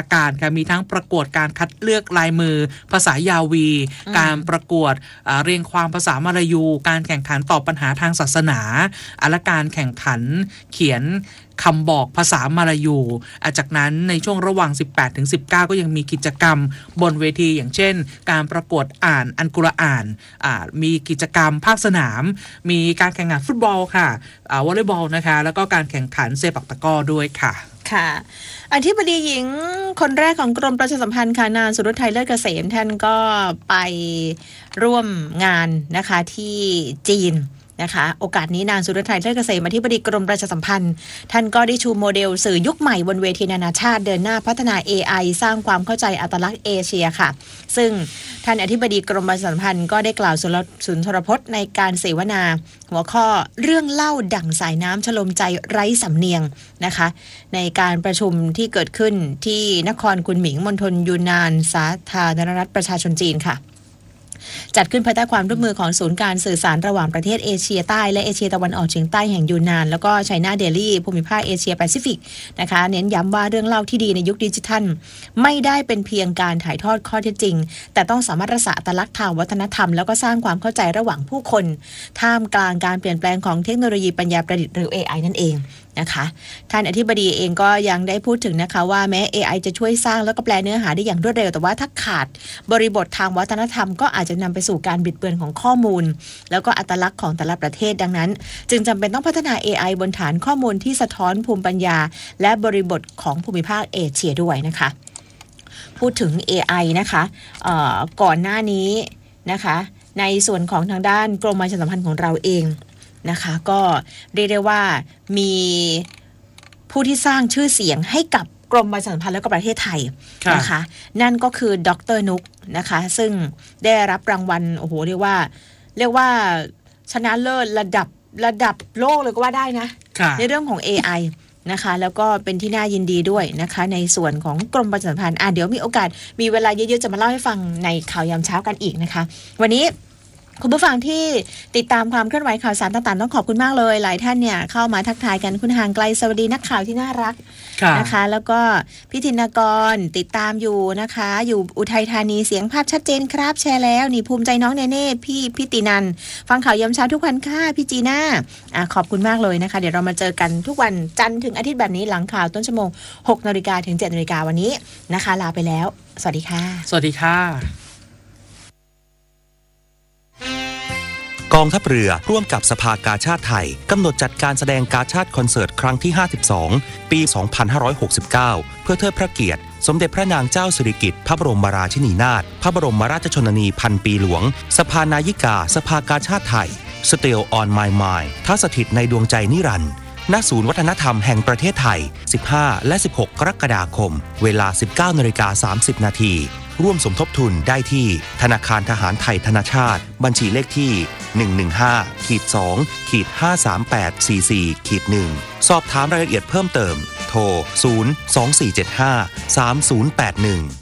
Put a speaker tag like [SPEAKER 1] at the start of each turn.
[SPEAKER 1] การค่ะมีทั้งประกวดการคัดเลือกลายมือภาษายาวีการประกวดเรียงความภาษามลายูการแข่งขันตอบปัญหาทางศาสนาและการแข่งขันเขียนคำบอกภาษามลายูจากนั้นในช่วงระหว่าง 18-19 ก็ยังมีกิจกรรมบนเวทีอย่างเช่นการประกวดอ่านอัลกุรอานมีกิจกรรมภาคสนามมีการแข่งขันฟุตบอลค่ะวอลเลย์บอลนะคะแล้วก็การแข่งขันเซปักตะกร้อด้วยค่ะ
[SPEAKER 2] ค่ะอธิบดีหญิงคนแรกของกรมประชาสัมพันธ์ค่ะนางสุรทัยเลิศเกษมท่านก็ไปร่วมงานนะคะที่จีนนะคะโอกาสนี้นางสุรทัยเลิศเกษมอธิบดีกรมประชาสัมพันธ์ท่านก็ได้ชูโมเดลสื่อยุคใหม่บนเวทีนานาชาติเดินหน้าพัฒนา AI สร้างความเข้าใจอัตลักษณ์เอเชียค่ะซึ่งท่านอธิบดีกรมประชาสัมพันธ์ก็ได้กล่าวสุนทรพจน์ในการเสวนาหัวข้อเรื่องเล่าดั่งสายน้ำชโลมใจไร้สำเนียงนะคะในการประชุมที่เกิดขึ้นที่นครคุนหมิงมณฑลยูนนานสาธารณรัฐประชาชนจีนค่ะจัดขึ้นภายใต้ความร่วมมือของศูนย์การสื่อสารระหว่างประเทศเอเชียใต้และเอเชียตะวันออกเฉียงใต้แห่งยูนนานแล้วก็ไชน่าเดลี่ภูมิภาคเอเชียแปซิฟิกนะคะเน้นย้ำว่าเรื่องเล่าที่ดีในยุคดิจิทัลไม่ได้เป็นเพียงการถ่ายทอดข้อเท็จจริงแต่ต้องสามารถรักษาอัตลักษณ์ทางวัฒนธรรมแล้วก็สร้างความเข้าใจระหว่างผู้คนท่ามกลางการเปลี่ยนแปลงของเทคโนโลยีปัญญาประดิษฐ์หรือ AI นั่นเองนะคะท่านอธิบดีเองก็ยังได้พูดถึงนะคะว่าแม้ AI จะช่วยสร้างแล้วก็แปลเนื้อหาได้อย่างรวดเร็วแต่ว่าถ้าขาดบริบททางวัฒนธรรมก็อาจจะนำไปสู่การบิดเบือนของข้อมูลแล้วก็อัตลักษณ์ของแต่ละประเทศดังนั้นจึงจำเป็นต้องพัฒนา AI บนฐานข้อมูลที่สะท้อนภูมิปัญญาและบริบทของภูมิภาคเอเชียด้วยนะคะพูดถึง AI นะคะก่อนหน้านี้นะคะในส่วนของทางด้านกรมประชาสัมพันธ์ของเราเองนะคะก็เรียกได้ว่ามีผู้ที่สร้างชื่อเสียงให้กับกรมประชาสัมพันธ์และก็ประเทศไทยนะคะนั่นก็คือดร.นุกนะคะซึ่งได้รับรางวัลโอ้โหเรียกว่าชนะเลิศระดับโลกเลยก็ว่าได้นะในเรื่องของ AI นะคะแล้วก็เป็นที่น่ายินดีด้วยนะคะในส่วนของกรมประชาสัมพันธ์เดี๋ยวมีโอกาสมีเวลาเยอะๆจะมาเล่าให้ฟังในข่าวยามเช้ากันอีกนะคะวันนี้คุณผู้ฟังที่ติดตามความเคลื่อนไหวข่าวสารต่างๆต้องขอบคุณมากเลยหลายท่านเนี่ยเข้ามาทักทายกันคุณห่างไกลสวัสดีนักข่าวที่น่ารักนะคะแล้วก็พี่ธินกรติดตามอยู่นะคะอยู่อุทัยธานีเสียงภาพชัดเจนครับแชร์แล้วนี่ภูมิใจน้องเนเน่พี่ตินันฟังข่าวยามเช้าทุกวันค่ะพี่จีน่าขอบคุณมากเลยนะคะเดี๋ยวเรามาเจอกันทุกวันจันทร์ถึงอาทิตย์แบบนี้หลังข่าวต้นชั่วโมง 6:00 นถึง 7:00 นวันนี้นะคะลาไปแล้วสวัสดีค่ะ
[SPEAKER 1] สวัสดีค่ะ
[SPEAKER 3] กองทัพเรือร่วมกับสภากาชาดไทยกำหนดจัดการแสดงกาชาดคอนเสิร์ตครั้งที่ 52 ปี 2569 เพื่อเทิดพระเกียรติสมเด็จพระนางเจ้าสิริกิติ์พระบรมราชินีนาถพระบรมราชชนนีพันปีหลวงสภานายิกาสภากาชาดไทย Still on my mind ทัสถิตในดวงใจนิรันดร์ณศูนย์วัฒนธรรมแห่งประเทศไทย 15 และ 16 กรกฎาคมเวลา 19:30 น.ร่วมสมทบทุนได้ที่ธนาคารทหารไทยธนชาติบัญชีเลขที่ 115-2-53844-1 สอบถามรายละเอียดเพิ่มเติมโทร 024753081